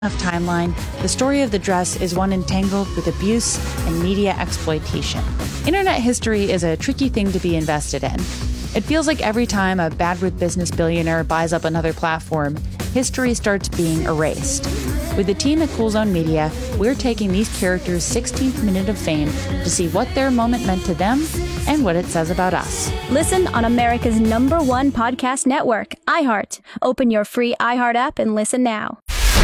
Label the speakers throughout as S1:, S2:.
S1: timeline, the story of the dress is one entangled with abuse and media exploitation. Internet history is a tricky thing to be invested in. It feels like every time a bad-with business billionaire buys up another platform, history starts being erased. With the team at Cool Zone Media, we're taking these characters' 16th minute of fame to see what their moment meant to them and what it says about us.
S2: Listen on America's #1 podcast network, iHeart. Open your free iHeart app and listen now.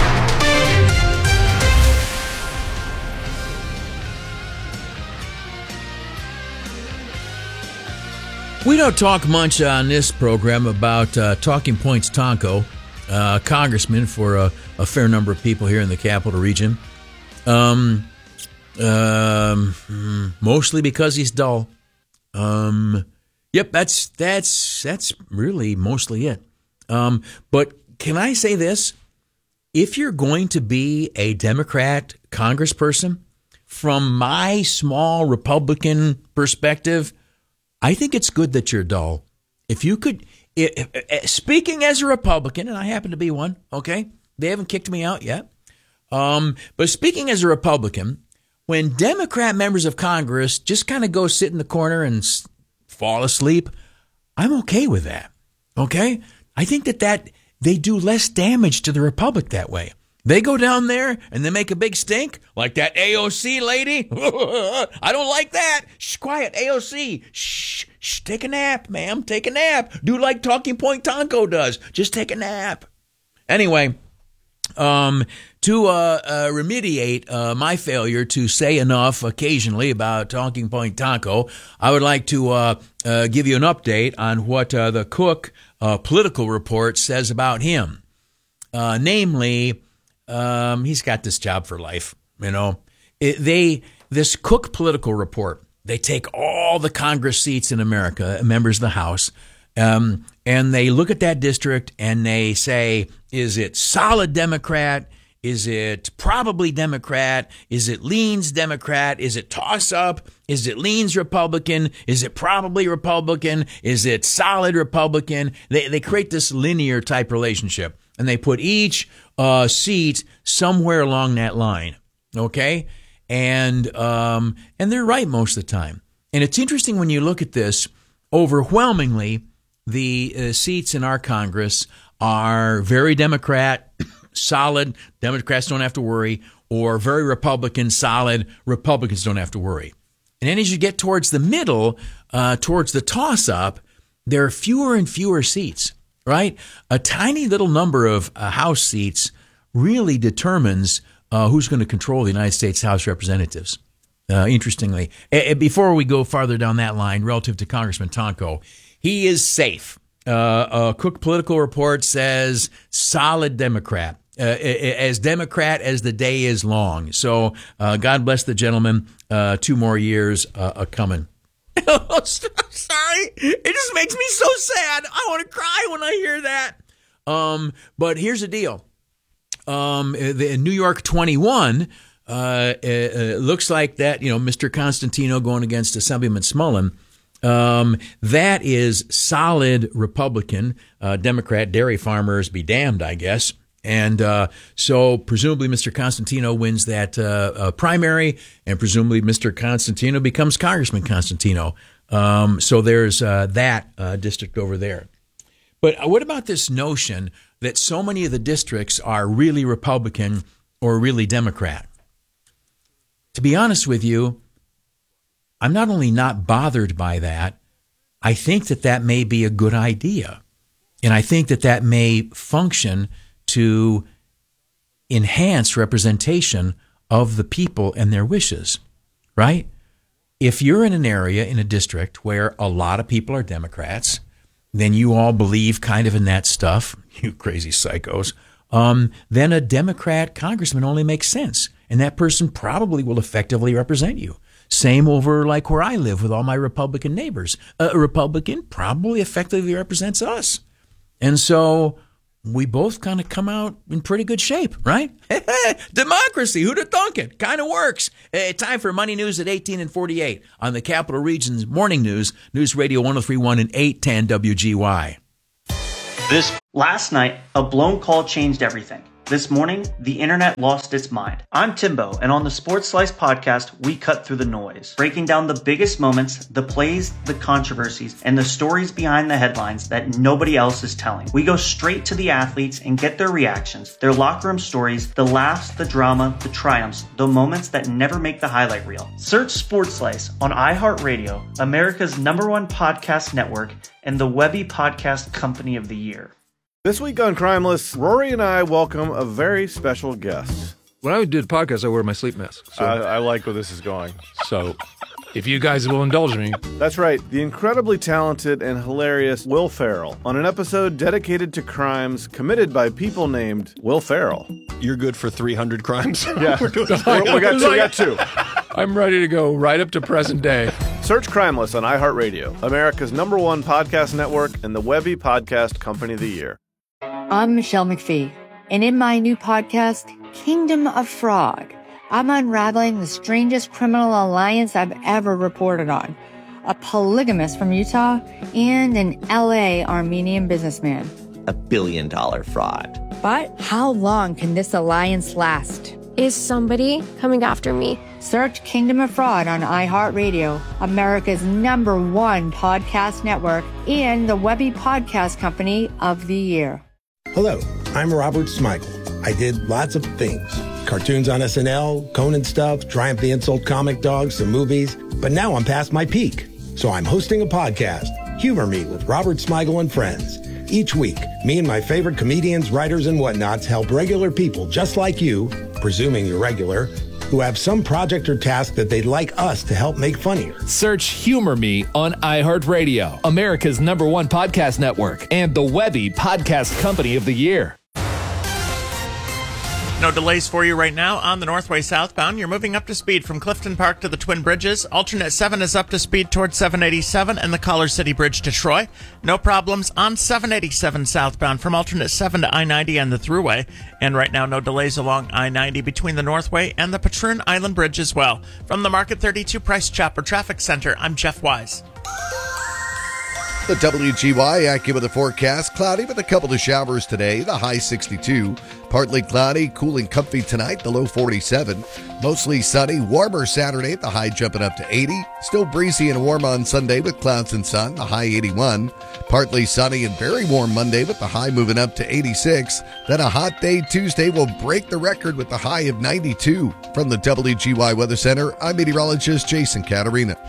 S3: We don't talk much on this program about Talking Points Tonko, congressman for a fair number of people here in the capital region. Mostly because he's dull. Yep, that's really mostly it. But can I say this? If you're going to be a Democrat congressperson, from my small Republican perspective, I think it's good that you're dull. If you could, speaking as a Republican, and I happen to be one, okay? They haven't kicked me out yet. But speaking as a Republican, when Democrat members of Congress just kind of go sit in the corner and fall asleep, I'm okay with that, okay? I think that they do less damage to the Republic that way. They go down there and they make a big stink, like that AOC lady. I don't like that. Shh, quiet, AOC. Shh, take a nap, ma'am. Take a nap. Do like Talking Point Tonko does. Just take a nap. Anyway, to remediate my failure to say enough occasionally about Talking Point Tonko, I would like to give you an update on what the Cook political report says about him. Namely, he's got this job for life, you know. This Cook political report, they take all the Congress seats in America, members of the House, and they look at that district and they say, is it solid Democrat? Is it probably Democrat? Is it leans Democrat? Is it toss-up? Is it leans Republican? Is it probably Republican? Is it solid Republican? They create this linear type relationship, and they put each seat somewhere along that line, okay? And they're right most of the time. And it's interesting when you look at this, overwhelmingly, the seats in our Congress are very Democrat, solid, Democrats don't have to worry, or very Republican, solid, Republicans don't have to worry. And then as you get towards the middle, towards the toss-up, there are fewer and fewer seats, right? A tiny little number of House seats really determines who's going to control the United States House of Representatives. Interestingly, before we go farther down that line, relative to Congressman Tonko, he is safe. A Cook political report says solid Democrat, as Democrat as the day is long. So God bless the gentleman. 2 more years coming. Sorry, it just makes me so sad. I want to cry when I hear that. But here's the deal. The New York 21 looks like that, you know, Mr. Constantino going against Assemblyman Smullen. That is solid Republican, Democrat. Dairy farmers be damned, I guess. And so presumably Mr. Constantino wins that primary, and presumably Mr. Constantino becomes Congressman Constantino. So there's that district over there. But what about this notion that so many of the districts are really Republican or really Democrat? To be honest with you, I'm not only not bothered by that, I think that may be a good idea. And I think that may function to enhance representation of the people and their wishes, right? If you're in an area, in a district where a lot of people are Democrats, then you all believe kind of in that stuff, you crazy psychos, then a Democrat congressman only makes sense. And that person probably will effectively represent you. Same over like where I live with all my Republican neighbors. A Republican probably effectively represents us. And so we both kind of come out in pretty good shape, right? Democracy, who'd have thunk it? Kind of works. Time for Money News at 18 and 48 on the Capital Region's Morning News, News Radio 103.1 and 810 WGY.
S4: Last night, a blown call changed everything. This morning, the internet lost its mind. I'm Timbo, and on the Sports Slice podcast, we cut through the noise, breaking down the biggest moments, the plays, the controversies, and the stories behind the headlines that nobody else is telling. We go straight to the athletes and get their reactions, their locker room stories, the laughs, the drama, the triumphs, the moments that never make the highlight reel. Search Sports Slice on iHeartRadio, America's #1 podcast network, and the Webby Podcast Company of the Year.
S5: This week on Crimeless, Rory and I welcome a very special guest.
S6: When I do the podcast, I wear my sleep mask. So,
S5: I like where this is going.
S6: So, if you guys will indulge me.
S5: That's right, the incredibly talented and hilarious Will Ferrell on an episode dedicated to crimes committed by people named Will Ferrell.
S7: You're good for 300 crimes?
S5: Yeah, we got two.
S6: I'm ready to go right up to present day.
S5: Search Crimeless on iHeartRadio, America's #1 podcast network, and the Webby Podcast Company of the Year.
S8: I'm Michelle McPhee, and in my new podcast, Kingdom of Fraud, I'm unraveling the strangest criminal alliance I've ever reported on. A polygamist from Utah and an LA Armenian businessman.
S9: $1 billion fraud.
S8: But how long can this alliance last?
S10: Is somebody coming after me?
S8: Search Kingdom of Fraud on iHeartRadio, America's #1 podcast network, and the Webby Podcast Company of the Year.
S11: Hello, I'm Robert Smigel. I did lots of things. Cartoons on SNL, Conan stuff, Triumph the Insult Comic Dog, some movies. But now I'm past my peak. So I'm hosting a podcast, Humor Me with Robert Smigel and Friends. Each week, me and my favorite comedians, writers, and whatnots help regular people just like you, presuming you're regular, who have some project or task that they'd like us to help make funnier.
S12: Search Humor Me on iHeartRadio, America's #1 podcast network, and the Webby Podcast Company of the Year.
S13: No delays for you right now on the Northway southbound. You're moving up to speed from Clifton Park to the Twin Bridges. Alternate 7 is up to speed towards 787 and the College City Bridge to Troy. No problems on 787 southbound from alternate 7 to I-90 and the Thruway. And right now, no delays along I-90 between the Northway and the Patroon Island Bridge as well. From the Market 32 Price Chopper Traffic Center, I'm Jeff Wise.
S14: The WGY AccuWeather forecast, cloudy with a couple of showers today, the high 62. Partly cloudy, cooling comfy tonight, the low 47. Mostly sunny, warmer Saturday, the high jumping up to 80. Still breezy and warm on Sunday with clouds and sun, the high 81. Partly sunny and very warm Monday with the high moving up to 86. Then a hot day Tuesday will break the record with the high of 92. From the WGY Weather Center, I'm meteorologist Jason Caterina.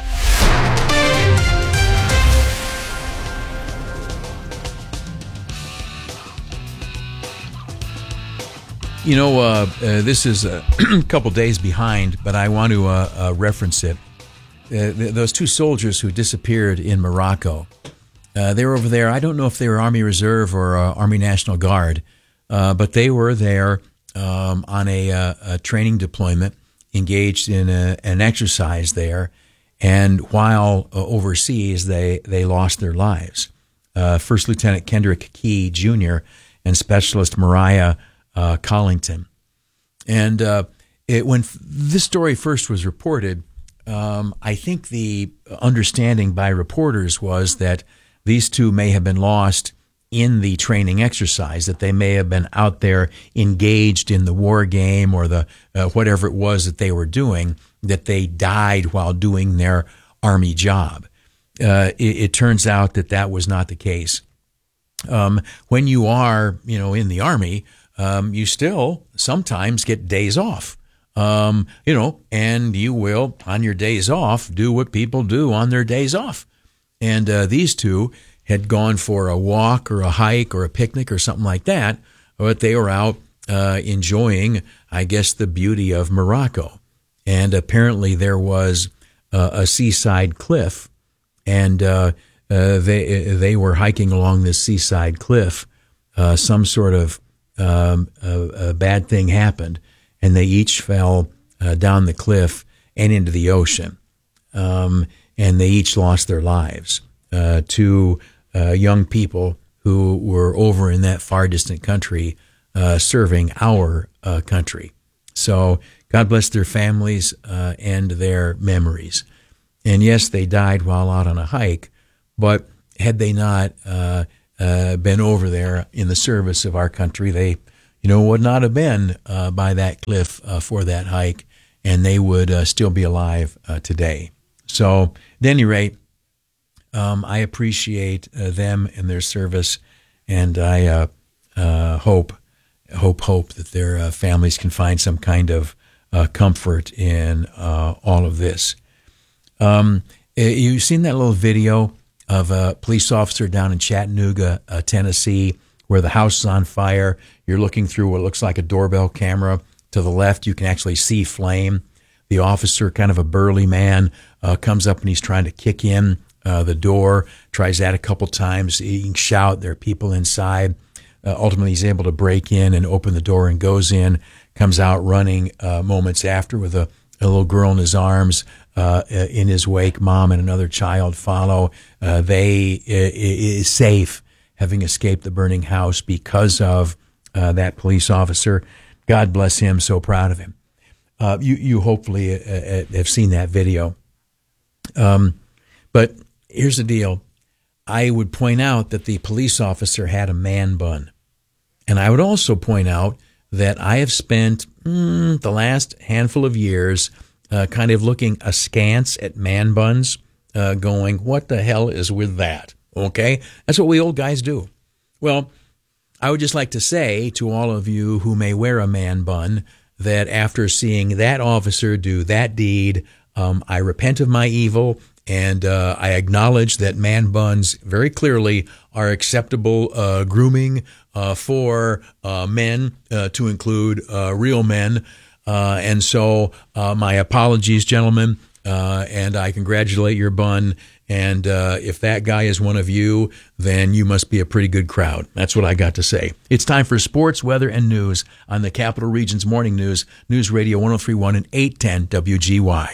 S3: You know, this is a couple days behind, but I want to reference it. Those two soldiers who disappeared in Morocco, they were over there. I don't know if they were Army Reserve or Army National Guard, but they were there on a training deployment, engaged in an exercise there. And while overseas, they lost their lives. First Lieutenant Kendrick Key Jr. and Specialist Mariah Collington. And when this story first was reported, I think the understanding by reporters was that these two may have been lost in the training exercise, that they may have been out there engaged in the war game or the whatever it was that they were doing, that they died while doing their Army job. It turns out that was not the case. When you are, in the Army, you still sometimes get days off, and you will, on your days off, do what people do on their days off. And these two had gone for a walk or a hike or a picnic or something like that, but they were out enjoying, I guess, the beauty of Morocco. And apparently there was a seaside cliff, and they were hiking along this seaside cliff. Some sort of a bad thing happened, and they each fell down the cliff and into the ocean, and they each lost their lives. Two young people who were over in that far distant country serving our country. So God bless their families and their memories. And yes, they died while out on a hike, but had they not been over there in the service of our country, they would not have been by that cliff for that hike, and they would still be alive today. So, at any rate, I appreciate them and their service, and I hope that their families can find some kind of comfort in all of this. You've seen that little video of a police officer down in Chattanooga, Tennessee, where the house is on fire. You're looking through what looks like a doorbell camera. To the left, you can actually see flame. The officer, kind of a burly man, comes up and he's trying to kick in the door, tries that a couple times. He can shout, there are people inside. Ultimately, he's able to break in and open the door and goes in, comes out running moments after with a little girl in his arms. In his wake, mom and another child follow. They is safe, having escaped the burning house because of that police officer. God bless him. So proud of him. You hopefully have seen that video. But here's the deal. I would point out that the police officer had a man bun. And I would also point out that I have spent the last handful of years kind of looking askance at man buns, going, what the hell is with that? Okay? That's what we old guys do. Well, I would just like to say to all of you who may wear a man bun that after seeing that officer do that deed, I repent of my evil, and I acknowledge that man buns very clearly are acceptable grooming for men, to include real men. And so my apologies, gentlemen, and I congratulate your bun. And if that guy is one of you, then you must be a pretty good crowd. That's what I got to say. It's time for sports, weather, and news on the Capital Region's Morning News, News Radio 103.1 and 810 WGY.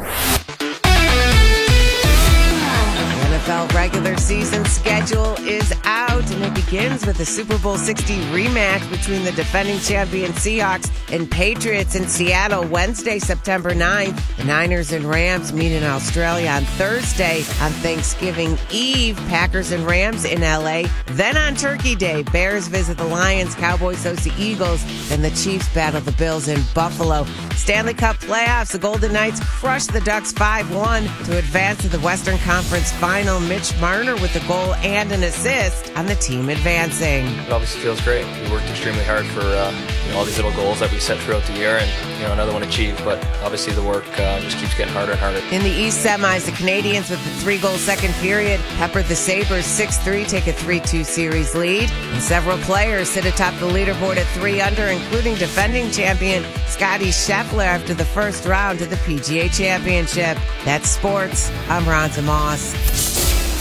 S15: NFL regular season schedule is out, and it begins with the Super Bowl 60 rematch between the defending champion Seahawks and Patriots in Seattle Wednesday, September 9th. The Niners and Rams meet in Australia on Thursday. On Thanksgiving Eve, Packers and Rams in LA. Then on Turkey Day, Bears visit the Lions, Cowboys host the Eagles, and the Chiefs battle the Bills in Buffalo. Stanley Cup playoffs, the Golden Knights crushed the Ducks 5-1 to advance to the Western Conference Final. Mitch Marner with a goal and an assist on the team advancing.
S16: It obviously feels great. We worked extremely hard for all these little goals that we set throughout the year, and another one achieved. But obviously the work just keeps getting harder and harder. In the East semis, the Canadians with the 3-goal second period peppered the Sabres 6-3, take a 3-2 series lead. And several players sit atop the leaderboard at 3 under, including defending champion Scottie Scheffler after the first round to the PGA Championship. That's sports. I'm Ronza Moss.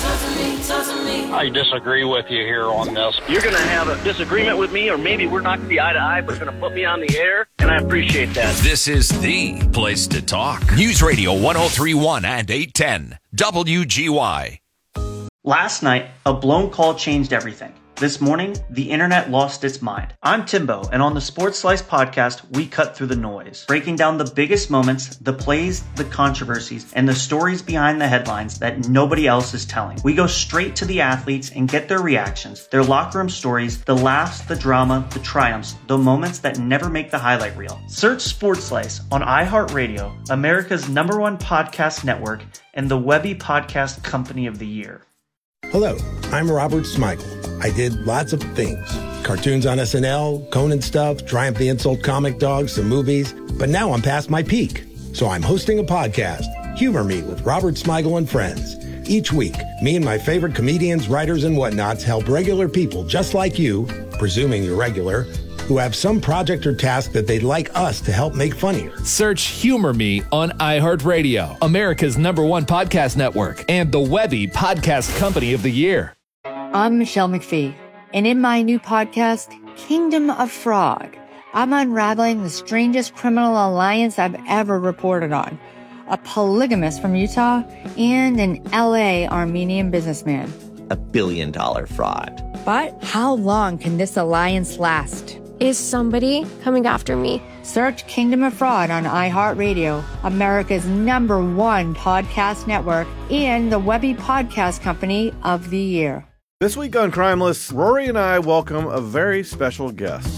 S17: I disagree with you here on this. You're going to have a disagreement with me, or maybe we're not going to be eye to eye, but you're going to put me on the air, and I appreciate that.
S18: This is the place to talk. News Radio 103.1 and 810 WGY.
S4: Last night, a blown call changed everything. This morning, the internet lost its mind. I'm Timbo, and on the Sports Slice podcast, we cut through the noise, breaking down the biggest moments, the plays, the controversies, and the stories behind the headlines that nobody else is telling. We go straight to the athletes and get their reactions, their locker room stories, the laughs, the drama, the triumphs, the moments that never make the highlight reel. Search Sports Slice on iHeartRadio, America's #1 podcast network, and the Webby Podcast Company of the Year.
S11: Hello, I'm Robert Smigel. I did lots of things. Cartoons on SNL, Conan stuff, Triumph the Insult Comic Dog, some movies. But now I'm past my peak. So I'm hosting a podcast, Humor Me with Robert Smigel and Friends. Each week, me and my favorite comedians, writers, and whatnots help regular people just like you, presuming you're regular, who have some project or task that they'd like us to help make funnier.
S12: Search Humor Me on iHeartRadio, America's #1 podcast network, and the Webby Podcast Company of the Year.
S8: I'm Michelle McPhee, and in my new podcast, Kingdom of Frog, I'm unraveling the strangest criminal alliance I've ever reported on. A polygamist from Utah and an LA Armenian businessman.
S9: $1 billion fraud.
S8: But how long can this alliance last?
S10: Is somebody coming after me?
S8: Search Kingdom of Fraud on iHeartRadio, America's #1 podcast network, and the Webby Podcast Company of the Year.
S5: This week on Crimeless, Rory and I welcome a very special guest.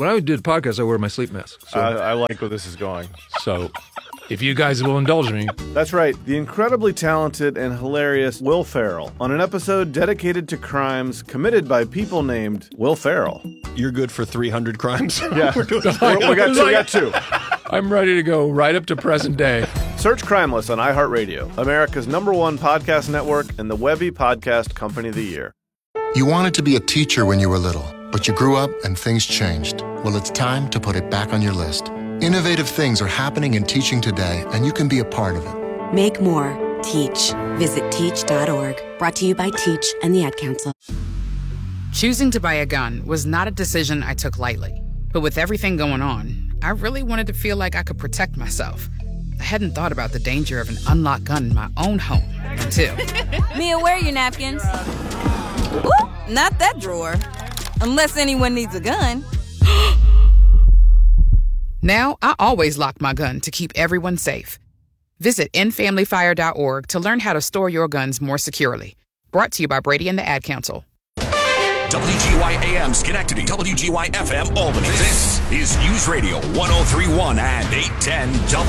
S6: When I did podcasts, I wear my sleep mask. So,
S5: I like where this is going.
S6: So, if you guys will indulge me.
S5: That's right. The incredibly talented and hilarious Will Ferrell on an episode dedicated to crimes committed by people named Will Ferrell.
S7: You're good for 300 crimes?
S5: Yeah. we got two.
S6: I'm ready to go right up to present day.
S5: Search Crimeless on iHeartRadio, America's #1 podcast network and the Webby Podcast Company of the Year.
S19: You wanted to be a teacher when you were little, but you grew up and things changed. Well, it's time to put it back on your list. Innovative things are happening in teaching today, and you can be a part of it.
S20: Make more. Teach. Visit teach.org. Brought to you by Teach and the Ad Council.
S21: Choosing to buy a gun was not a decision I took lightly. But with everything going on, I really wanted to feel like I could protect myself. I hadn't thought about the danger of an unlocked gun in my own home until...
S22: Mia, where are your napkins? Ooh, not that drawer. Unless anyone needs a gun.
S21: Now, I always lock my gun to keep everyone safe. Visit endfamilyfire.org to learn how to store your guns more securely. Brought to you by Brady and the Ad Council.
S18: WGY AM Schenectady, WGY FM Albany. This is News Radio 103.1 and 810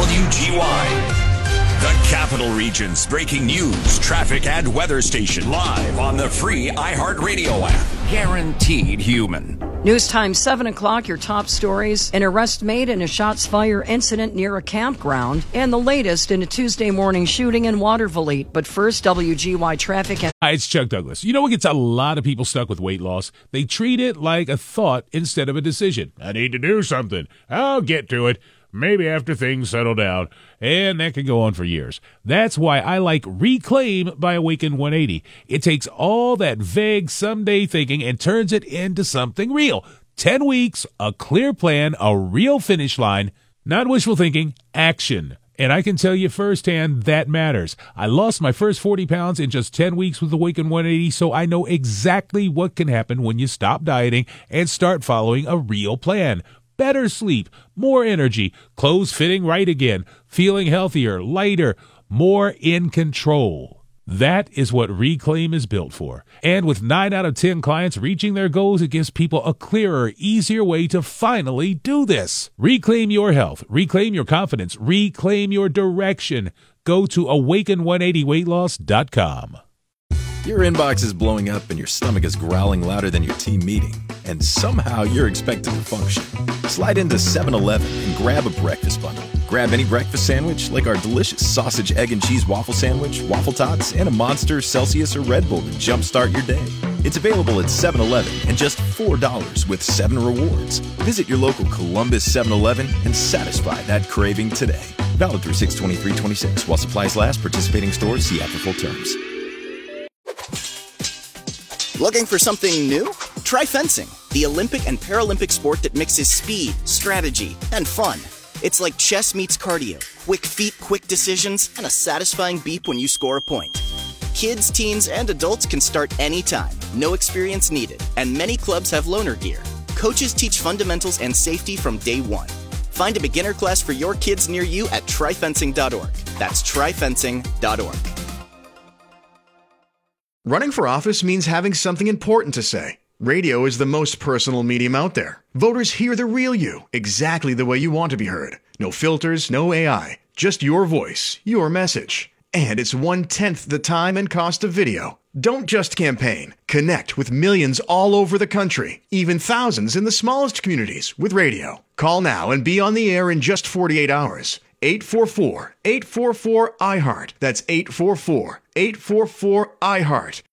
S18: WGY. The Capital Region's breaking news, traffic, and weather station live on the free iHeartRadio app. Guaranteed human.
S23: News time 7 o'clock, your top stories. An arrest made in a shots fired incident near a campground. And the latest in a Tuesday morning shooting in Waterville. But first, WGY traffic.
S24: Hi, it's Chuck Douglas. You know what gets a lot of people stuck with weight loss? They treat it like a thought instead of a decision. I need to do something. I'll get to it. Maybe after things settle down. And that can go on for years. That's why I like Reclaim by Awaken 180. It takes all that vague someday thinking and turns it into something real. 10 weeks, a clear plan, a real finish line. Not wishful thinking, action. And I can tell you firsthand that matters. I lost my first 40 pounds in just 10 weeks with Awaken 180, so I know exactly what can happen when you stop dieting and start following a real plan. Better sleep, more energy, clothes fitting right again, feeling healthier, lighter, more in control. That is what Reclaim is built for. And with 9 out of 10 clients reaching their goals, it gives people a clearer, easier way to finally do this. Reclaim your health, reclaim your confidence, reclaim your direction. Go to awaken180weightloss.com.
S25: Your inbox is blowing up and your stomach is growling louder than your team meeting, and somehow you're expected to function. Slide into 7-Eleven and grab a breakfast bundle. Grab any breakfast sandwich like our delicious sausage, egg, and cheese waffle sandwich, waffle tots, and a Monster, Celsius, or Red Bull to jumpstart your day. It's available at 7-Eleven and just $4 with 7 rewards. Visit your local Columbus 7-Eleven and satisfy that craving today. Valid through 6/23/26 while supplies last. Participating stores, see app for full terms.
S26: Looking for something new? Try fencing, the Olympic and Paralympic sport that mixes speed, strategy, and fun. It's like chess meets cardio, quick feet, quick decisions, and a satisfying beep when you score a point. Kids, teens, and adults can start anytime, no experience needed, and many clubs have loaner gear. Coaches teach fundamentals and safety from day one. Find a beginner class for your kids near you at tryfencing.org. That's tryfencing.org.
S27: Running for office means having something important to say. Radio is the most personal medium out there. Voters hear the real you, exactly the way you want to be heard. No filters, no AI, just your voice, your message. And it's 1/10 the time and cost of video. Don't just campaign. Connect with millions all over the country, even thousands in the smallest communities with radio. Call now and be on the air in just 48 hours. 844-844-iHeart. That's 844-844-iHeart.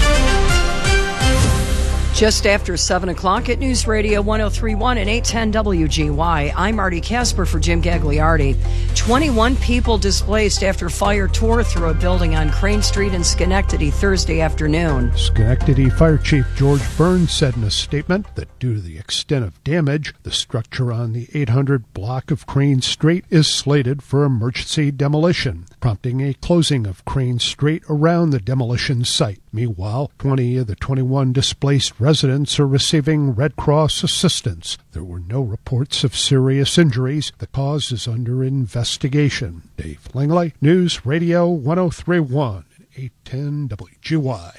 S23: Just after 7 o'clock at News Radio 103.1 and 810 WGY, I'm Marty Casper for Jim Gagliardi. 21 people displaced after fire tore through a building on Crane Street in Schenectady Thursday afternoon.
S28: Schenectady Fire Chief George Burns said in a statement that due to the extent of damage, the structure on the 800 block of Crane Street is slated for emergency demolition, prompting a closing of Crane Street around the demolition site. Meanwhile, 20 of the 21 displaced residents are receiving Red Cross assistance. There were no reports of serious injuries. The cause is under investigation. Dave Langley, News Radio 103.1 and 810 WGY.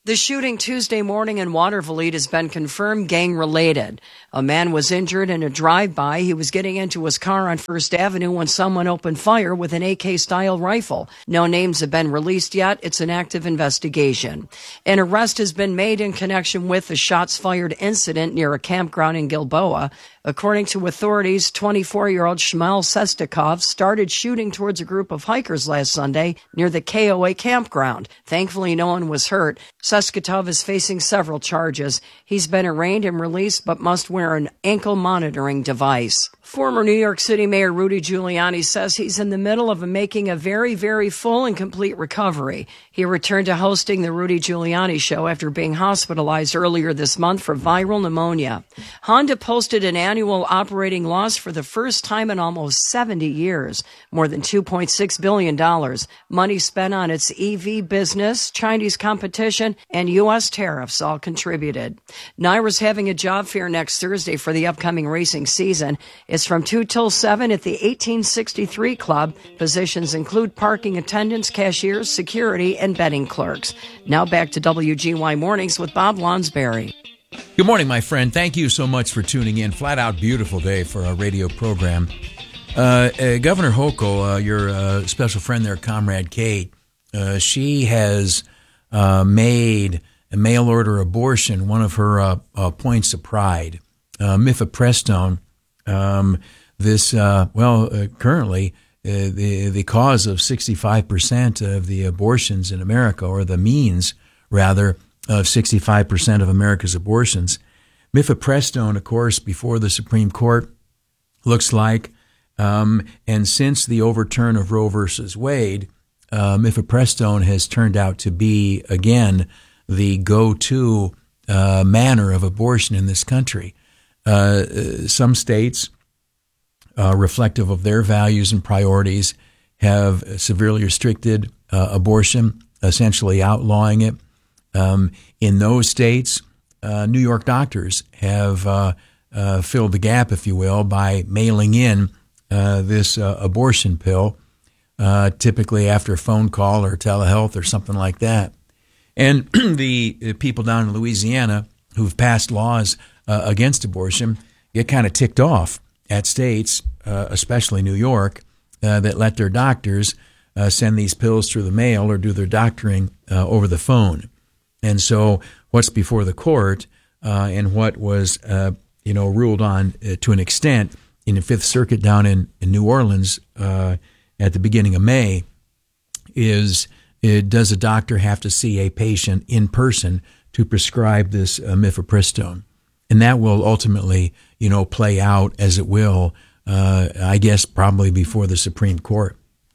S23: The shooting Tuesday morning in Watervliet has been confirmed gang-related. A man was injured in a drive-by. He was getting into his car on First Avenue when someone opened fire with an AK-style rifle. No names have been released yet. It's an active investigation. An arrest has been made in connection with the shots-fired incident near a campground in Gilboa. According to authorities, 24-year-old Shmuel Sestikov started shooting towards a group of hikers last Sunday near the KOA campground. Thankfully, no one was hurt. Sestikov is facing several charges. He's been arraigned and released but must wear an ankle monitoring device. Former New York City Mayor Rudy Giuliani says he's in the middle of making a very, very full and complete recovery. He returned to hosting the Rudy Giuliani Show after being hospitalized earlier this month for viral pneumonia. Honda posted an annual operating loss for the first time in almost 70 years, more than $2.6 billion. Money spent on its EV business, Chinese competition, and U.S. tariffs all contributed. NYRA's having a job fair next Thursday for the upcoming racing season. It's from 2 till 7 at the 1863 Club. Positions include parking attendants, cashiers, security, and betting clerks. Now back to WGY Mornings with Bob Lonsberry.
S1: Good morning, my friend. Thank you so much for tuning in. Flat out beautiful day for our radio program. Governor Hochul, your special friend there, Comrade Kate, she has made a mail-order abortion one of her points of pride. Mifepristone, currently the cause of 65% of the abortions in America, or the means, rather, of 65% of America's abortions. Mifepristone, of course, before the Supreme Court, looks like, and since the overturn of Roe versus Wade, mifepristone has turned out to be, again, the go-to manner of abortion in this country. Some states, reflective of their values and priorities, have severely restricted abortion, essentially outlawing it. In those states, New York doctors have filled the gap, if you will, by mailing in this abortion pill, typically after a phone call or telehealth or something like that. And the people down in Louisiana who've passed laws against abortion get kind of ticked off at states, especially New York, that let their doctors send these pills through the mail or do their doctoring over the phone. And so what's before the court and what was ruled on to an extent in the Fifth Circuit down in New Orleans at the beginning of May is, does a doctor have to see a patient in person to prescribe this mifepristone? And that will ultimately, play out as it will, I guess, probably before the Supreme Court.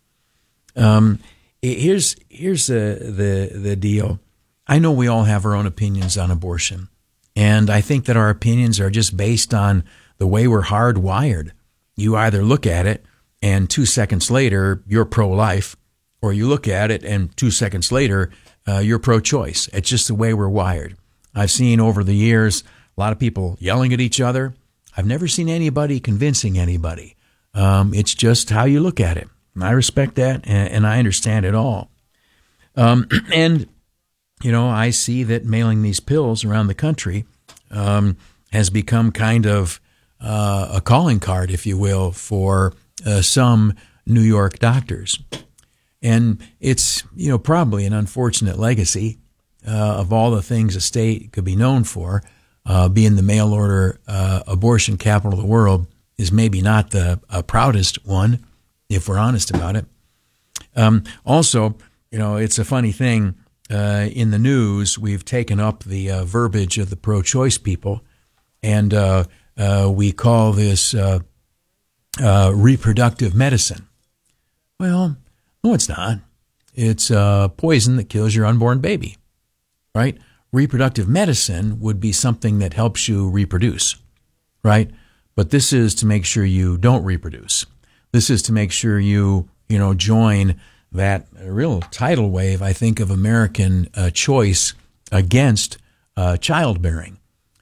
S1: Here's the deal. I know we all have our own opinions on abortion, and I think that our opinions are just based on the way we're hardwired. You either look at it and 2 seconds later you're pro-life, or you look at it and 2 seconds later you're pro-choice. It's just the way we're wired. I've seen over the years a lot of people yelling at each other. I've never seen anybody convincing anybody. It's just how you look at it. And I respect that, and I understand it all. I see that mailing these pills around the country has become kind of a calling card, if you will, for some New York doctors. And it's, probably an unfortunate legacy of all the things a state could be known for. Being the mail-order abortion capital of the world is maybe not the proudest one, if we're honest about it. Also, it's a funny thing. In the news, we've taken up the verbiage of the pro-choice people, and we call this reproductive medicine. Well, no, it's not. It's poison that kills your unborn baby, right? Reproductive medicine would be something that helps you reproduce, right? But this is to make sure you don't reproduce. This is to make sure you join that real tidal wave, I think, of American choice against childbearing.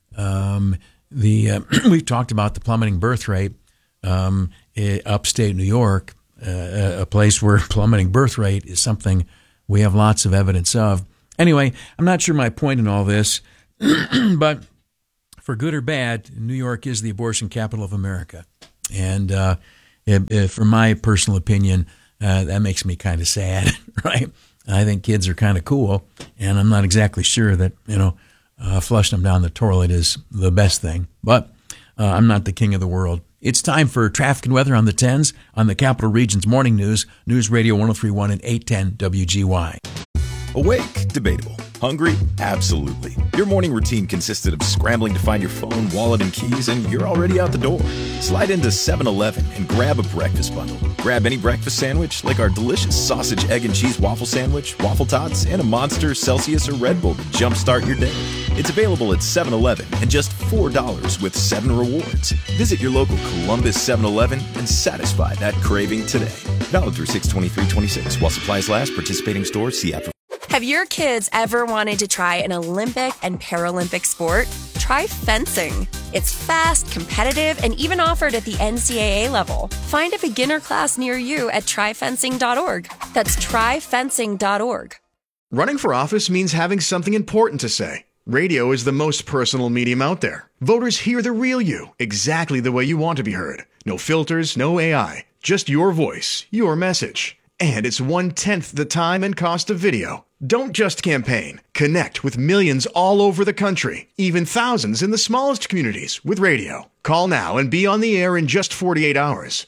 S1: We've talked about the plummeting birth rate upstate New York, a place where plummeting birth rate is something we have lots of evidence of. Anyway, I'm not sure my point in all this, but for good or bad, New York is the abortion capital of America. And for my personal opinion, that makes me kind of sad, right? I think kids are kind of cool, and I'm not exactly sure that, flushing them down the toilet is the best thing. But I'm not the king of the world. It's time for traffic and weather on the 10s on the Capital Region's Morning News, News Radio 103.1 and 810 WGY.
S25: Awake? Debatable. Hungry? Absolutely. Your morning routine consisted of scrambling to find your phone, wallet, and keys, and you're already out the door. Slide into 7-Eleven and grab a breakfast bundle. Grab any breakfast sandwich, like our delicious sausage, egg, and cheese waffle sandwich, waffle tots, and a Monster, Celsius, or Red Bull to jumpstart your day. It's available at 7-Eleven and just $4 with 7 rewards. Visit your local Columbus 7-Eleven and satisfy that craving today. Valid through 6/23/26 while supplies last. Participating stores. See app.
S10: Have your kids ever wanted to try an Olympic and Paralympic sport? Try fencing. It's fast, competitive, and even offered at the NCAA level. Find a beginner class near you at tryfencing.org. That's tryfencing.org.
S27: Running for office means having something important to say. Radio is the most personal medium out there. Voters hear the real you, exactly the way you want to be heard. No filters, no AI, just your voice, your message. And it's 1/10 the time and cost of video. Don't just campaign. Connect with millions all over the country, even thousands in the smallest communities with radio. Call now and be on the air in just 48 hours.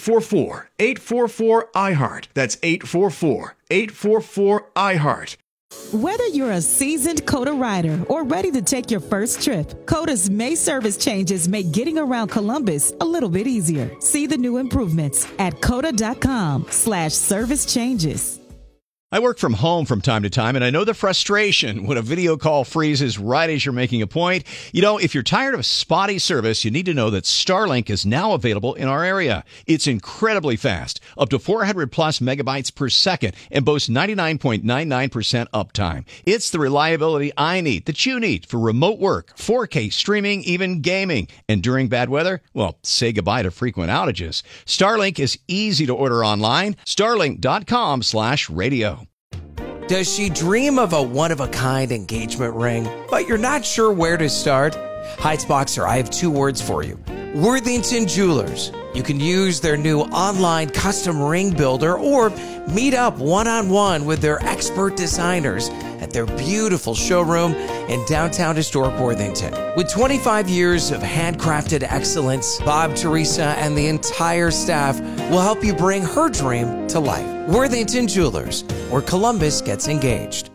S27: 844-844-iHeart. That's 844-844-iHeart.
S2: Whether you're a seasoned COTA rider or ready to take your first trip, COTA's May service changes make getting around Columbus a little bit easier. See the new improvements at COTA.com/service changes.
S3: I work from home from time to time, and I know the frustration when a video call freezes right as you're making a point. If you're tired of spotty service, you need to know that Starlink is now available in our area. It's incredibly fast, up to 400 plus megabytes per second, and boasts 99.99% uptime. It's the reliability I need, that you need, for remote work, 4K streaming, even gaming. And during bad weather, well, say goodbye to frequent outages. Starlink is easy to order online. Starlink.com/radio.
S4: Does she dream of a one-of-a-kind engagement ring, but you're not sure where to start? Heights Boxer, I have 2 words for you. Worthington Jewelers. You can use their new online custom ring builder or meet up one-on-one with their expert designers at their beautiful showroom in downtown historic Worthington. With 25 years of handcrafted excellence, Bob, Teresa, and the entire staff will help you bring her dream to life. Worthington Jewelers, where Columbus gets engaged.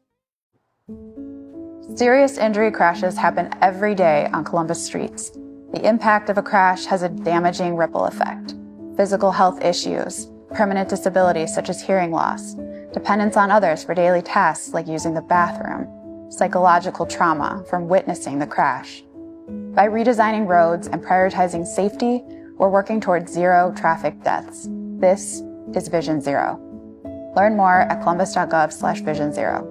S13: Serious injury crashes happen every day on Columbus streets. The impact of a crash has a damaging ripple effect. Physical health issues, permanent disabilities such as hearing loss, dependence on others for daily tasks like using the bathroom, psychological trauma from witnessing the crash. By redesigning roads and prioritizing safety, we're working towards 0 traffic deaths. This is Vision Zero. Learn more at columbus.gov/Vision Zero.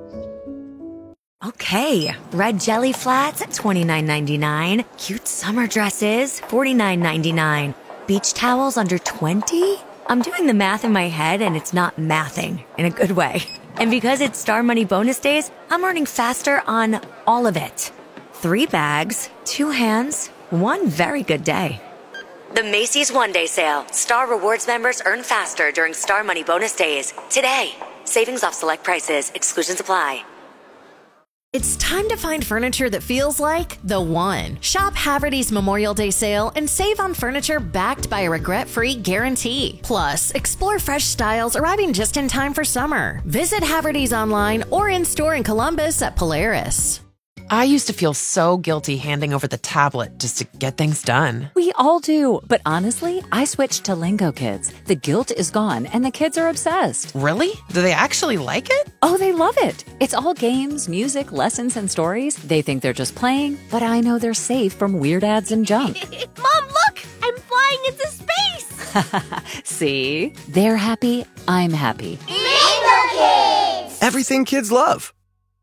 S14: Okay, red jelly flats at $29.99. Cute summer dresses, $49.99. Beach towels under $20? I'm doing the math in my head and it's not mathing in a good way. And because it's Star Money bonus days, I'm earning faster on all of it. 3 bags, 2 hands, 1 very good day. The Macy's One Day Sale. Star Rewards members earn faster during Star Money bonus days. Today. Savings off select prices. Exclusions apply.
S15: It's time to find furniture that feels like the one. Shop Haverty's Memorial Day sale and save on furniture backed by a regret-free guarantee. Plus, explore fresh styles arriving just in time for summer. Visit Haverty's online or in-store in Columbus at Polaris.
S16: I used to feel so guilty handing over the tablet just to get things done.
S17: We all do, but honestly, I switched to Lingo Kids. The guilt is gone and the kids are obsessed.
S16: Really? Do they actually like it?
S17: Oh, they love it. It's all games, music, lessons, and stories. They think they're just playing, but I know they're safe from weird ads and junk.
S10: Mom, look! I'm flying into space!
S17: See? They're happy, I'm happy.
S10: Lingo Kids!
S7: Everything kids love.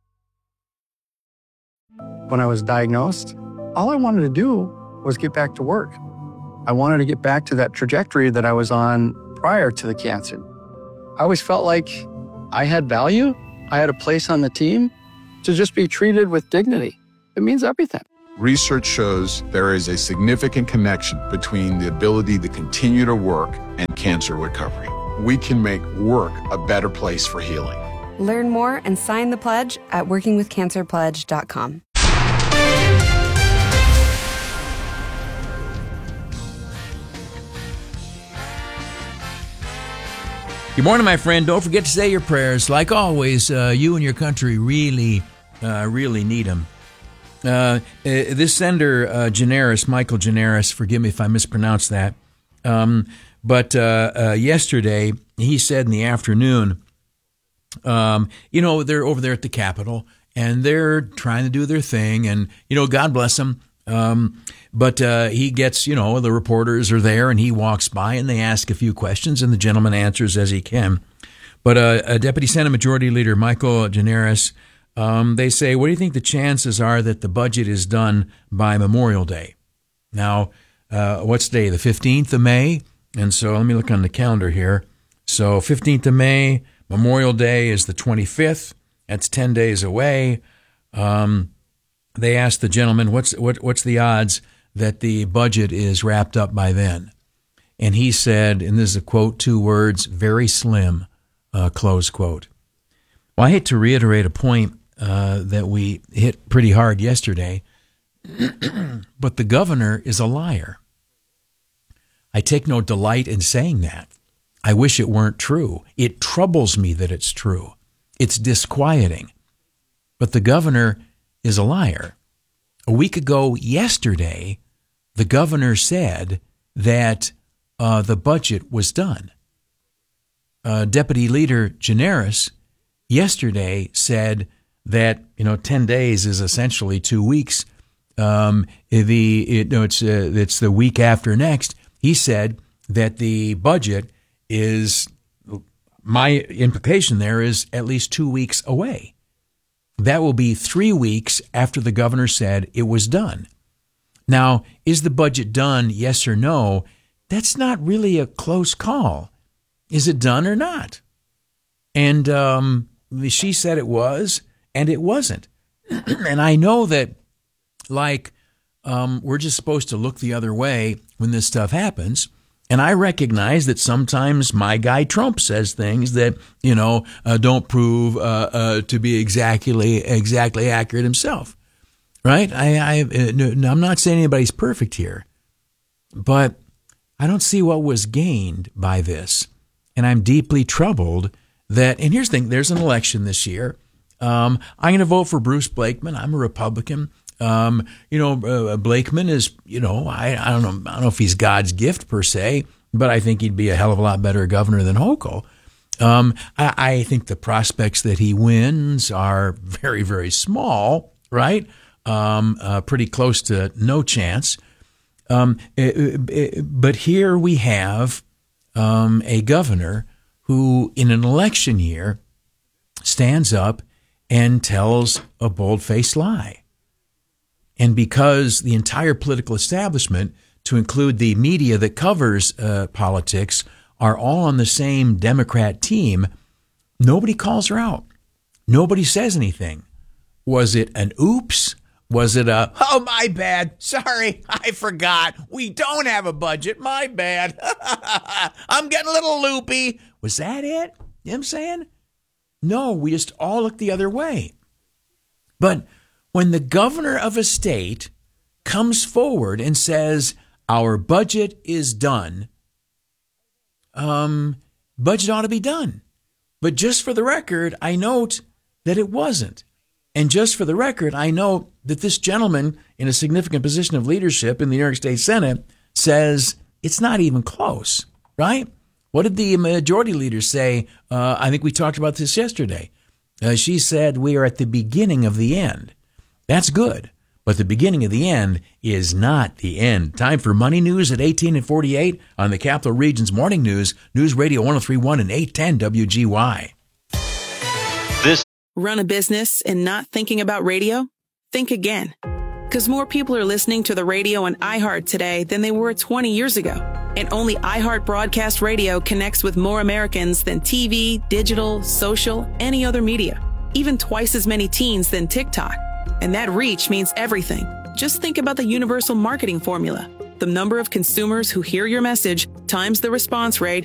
S29: When I was diagnosed, all I wanted to do was get back to work. I wanted to get back to that trajectory that I was on prior to the cancer. I always felt like I had value. I had a place on the team, to just be treated with dignity. It means everything.
S5: Research shows there is a significant connection between the ability to continue to work and cancer recovery. We can make work a better place for healing.
S6: Learn more and sign the pledge at workingwithcancerpledge.com.
S1: Good morning, my friend. Don't forget to say your prayers. Like always, you and your country really need them. This senator, Michael Gianaris, forgive me if I mispronounced that, but yesterday he said in the afternoon, they're over there at the Capitol and they're trying to do their thing, and God bless them. But he gets, the reporters are there and he walks by and they ask a few questions and the gentleman answers as he can. But Deputy Senate Majority Leader Michael Gianaris, they say, what do you think the chances are that the budget is done by Memorial Day? Now, what's the day? The 15th of May? And so let me look on the calendar here. So 15th of May, Memorial Day is the 25th. That's 10 days away. They asked the gentleman, what's the odds that the budget is wrapped up by then? And he said, and this is a quote, 2 words, very slim, close quote. Well, I hate to reiterate a point that we hit pretty hard yesterday, but the governor is a liar. I take no delight in saying that. I wish it weren't true. It troubles me that it's true. It's disquieting. But the governor is a liar. A week ago yesterday, the governor said that the budget was done. Deputy Leader Gianaris yesterday said that 10 days is essentially 2 weeks. It's the week after next. He said that the budget is, my implication there is at least 2 weeks away. That will be 3 weeks after the governor said it was done. Now, is the budget done, yes or no? That's not really a close call. Is it done or not? And she said it was, and it wasn't. And I know that, we're just supposed to look the other way when this stuff happens. And I recognize that sometimes my guy Trump says things that, don't prove to be exactly accurate himself, right? I'm not saying anybody's perfect here, but I don't see what was gained by this. And I'm deeply troubled that, and here's the thing, there's an election this year. I'm going to vote for Bruce Blakeman. I'm a Republican. Blakeman is, I don't know if he's God's gift per se, but I think he'd be a hell of a lot better governor than Hochul. I think the prospects that he wins are very, very small, right? Pretty close to no chance. But here we have a governor who, in an election year, stands up and tells a bold-faced lie. And because the entire political establishment, to include the media that covers politics, are all on the same Democrat team, nobody calls her out. Nobody says anything. Was it an oops? Was it a, oh, my bad, sorry, I forgot, we don't have a budget, my bad, I'm getting a little loopy? Was that it? You know what I'm saying? No, we just all look the other way. But when the governor of a state comes forward and says, our budget is done, budget ought to be done. But just for the record, I note that it wasn't. And just for the record, I note that this gentleman in a significant position of leadership in the New York State Senate says it's not even close, right? What did the majority leader say? I think we talked about this yesterday. She said we are at the beginning of the end. That's good. But the beginning of the end is not the end. Time for Money News at 18 and 48 on the Capital Region's Morning News, News Radio 103.1 and 810 WGY.
S8: Run a business and not thinking about radio? Think again. Because more people are listening to the radio on iHeart today than they were 20 years ago. And only iHeart Broadcast Radio connects with more Americans than TV, digital, social, any other media. even twice as many teens than TikTok. And that reach means everything. Just think about the universal marketing formula. The number of consumers who hear your message times the response rate